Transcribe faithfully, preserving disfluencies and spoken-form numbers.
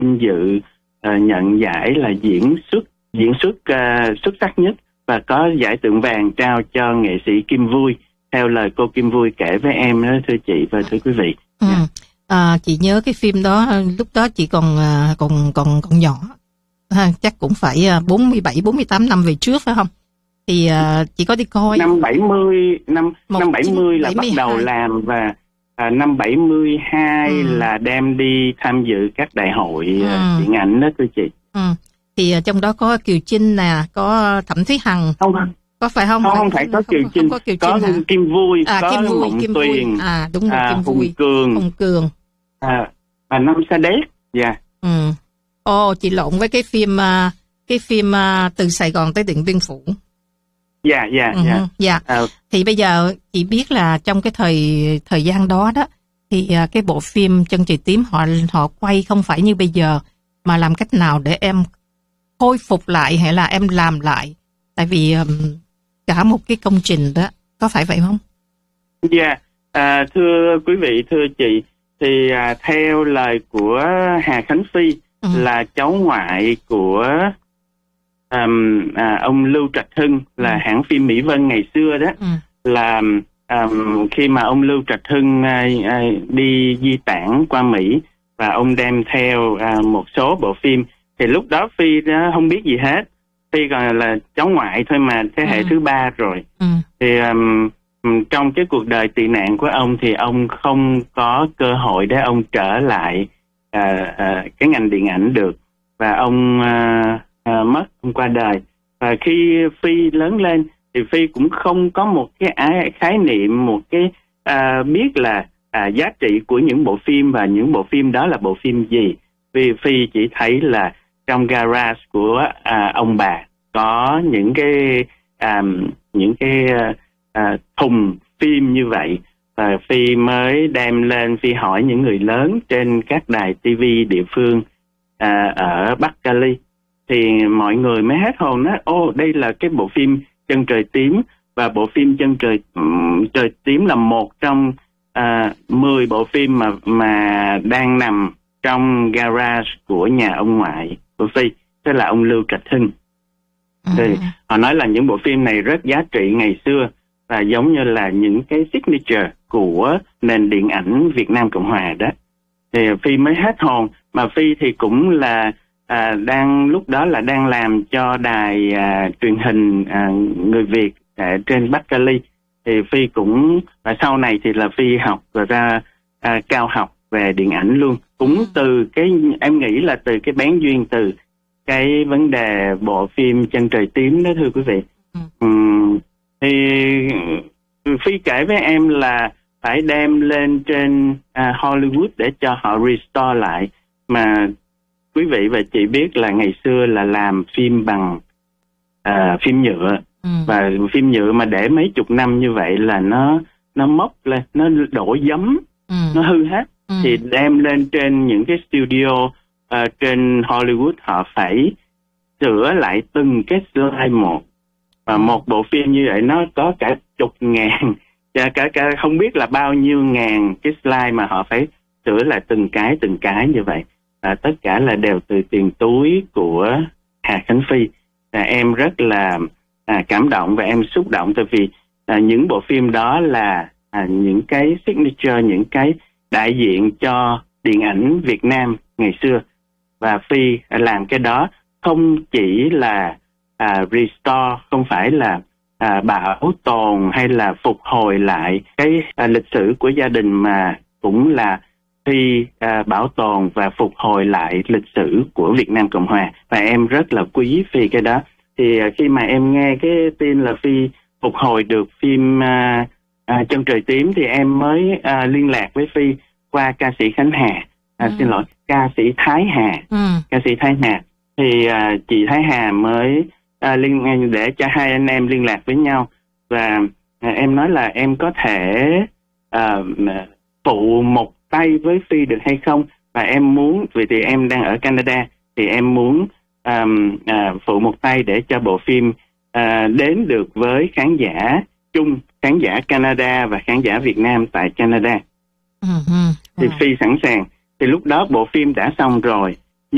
vinh dự uh, nhận giải là diễn xuất diễn xuất uh, xuất sắc nhất và có giải Tượng Vàng trao cho nghệ sĩ Kim Vui, theo lời cô Kim Vui kể với em đó, thưa chị và thưa quý vị. Ừ. Yeah. À, chị nhớ cái phim đó lúc đó chị còn còn còn còn nhỏ, ha, chắc cũng phải bốn mươi bảy bốn mươi tám năm về trước phải không? Thì uh, chị có đi coi năm bảy mươi năm Một năm bảy mươi là bảy mươi hai. bắt đầu làm, và à, năm bảy mươi hai ừ. là đem đi tham dự các đại hội ừ. điện ảnh đó thưa chị. Ừ. Thì uh, trong đó có Kiều Trinh nè, có Thẩm Thúy Hằng. Không, có phải không? Không, không phải có Kiều Trinh, có, Kiều Trinh có Kim Vui, à, có Kim Vui, Mộng Kim Tuyền, Vui. À đúng rồi, à, Kim Vui, Hùng Cường, Hùng Cường, à, và Năm Sa Đéc, dạ. Yeah. Ừ. Ồ, chị lộn với cái phim uh, cái phim uh, Từ Sài Gòn tới Điện Biên Phủ. Dạ, dạ, dạ. Dạ. À, thì bây giờ chị biết là trong cái thời thời gian đó đó thì uh, cái bộ phim Chân Trời Tím họ họ quay không phải như bây giờ, mà làm cách nào để em khôi phục lại hay là em làm lại, tại vì um, cả một cái công trình đó, có phải vậy không? Dạ, yeah. à, thưa quý vị, thưa chị, thì à, theo lời của Hà Khánh Phi, ừ. là cháu ngoại của um, à, ông Lưu Trạch Hưng, là ừ. hãng phim Mỹ Vân ngày xưa đó, ừ. là um, khi mà ông Lưu Trạch Hưng à, à, đi di tản qua Mỹ và ông đem theo à, một số bộ phim, thì lúc đó Phi đó không biết gì hết, Phi còn là cháu ngoại thôi mà, thế hệ ừ. thứ ba rồi. Ừ. Thì um, trong cái cuộc đời tị nạn của ông thì ông không có cơ hội để ông trở lại uh, uh, cái ngành điện ảnh được, và ông uh, uh, mất, ông qua đời. Và khi Phi lớn lên thì Phi cũng không có một cái khái niệm, một cái uh, biết là uh, giá trị của những bộ phim và những bộ phim đó là bộ phim gì. Vì Phi chỉ thấy là trong garage của uh, ông bà có những cái um, những cái uh, À, thùng phim như vậy, và Phi mới đem lên, Phi hỏi những người lớn trên các đài ti vi địa phương à, ở Bắc Cali, thì mọi người mới hết hồn nói, ô đây là cái bộ phim Chân Trời Tím, và bộ phim Chân Trời um, Trời Tím là một trong à, mười bộ phim mà mà đang nằm trong garage của nhà ông ngoại của Phi, tức là ông Lưu Trạch Hưng. Thì họ nói là những bộ phim này rất giá trị ngày xưa, và giống như là những cái signature của nền điện ảnh Việt Nam Cộng Hòa đó. Thì Phi mới hết hồn, mà Phi thì cũng là à, đang lúc đó là đang làm cho đài à, truyền hình à, người Việt à, trên Bắc Cali. Thì Phi cũng, và sau này thì là Phi học rồi ra à, cao học về điện ảnh luôn. Cũng từ cái, em nghĩ là từ cái bén duyên từ cái vấn đề bộ phim Chân Trời Tím đó thưa quý vị. Uhm, thì Phi kể với em là phải đem lên trên à, Hollywood để cho họ restore lại, mà quý vị và chị biết là ngày xưa là làm phim bằng à, phim nhựa, ừ. và phim nhựa mà để mấy chục năm như vậy là nó nó mốc lên, nó đổ giấm, ừ. nó hư hết, ừ. thì đem lên trên những cái studio uh, trên Hollywood, họ phải sửa lại từng cái slide một. Và một bộ phim như vậy nó có cả chục ngàn, cả, cả, cả không biết là bao nhiêu ngàn cái slide mà họ phải sửa lại từng cái từng cái như vậy. À, tất cả là đều từ tiền túi của Hà Khánh Phi. À, em rất là à, cảm động và em xúc động, tại vì à, những bộ phim đó là à, những cái signature, những cái đại diện cho điện ảnh Việt Nam ngày xưa. Và Phi à, làm cái đó không chỉ là À, restore, không phải là à, bảo tồn hay là phục hồi lại cái à, lịch sử của gia đình, mà cũng là Phi à, bảo tồn và phục hồi lại lịch sử của Việt Nam Cộng Hòa. Và em rất là quý Phi cái đó. Thì à, khi mà em nghe cái tin là Phi phục hồi được phim à, à, Chân Trời Tím thì em mới à, liên lạc với Phi qua ca sĩ Khánh Hà, à, ừ. xin lỗi, ca sĩ Thái Hà, ừ. ca sĩ Thái Hà. Thì à, chị Thái Hà mới À, liên để cho hai anh em liên lạc với nhau, và à, em nói là em có thể à, phụ một tay với Phi được hay không, và em muốn, vì thì em đang ở Canada, thì em muốn à, à, phụ một tay để cho bộ phim à, đến được với khán giả chung, khán giả Canada và khán giả Việt Nam tại Canada. Uh-huh. Uh-huh. Thì Phi sẵn sàng. Thì lúc đó bộ phim đã xong rồi,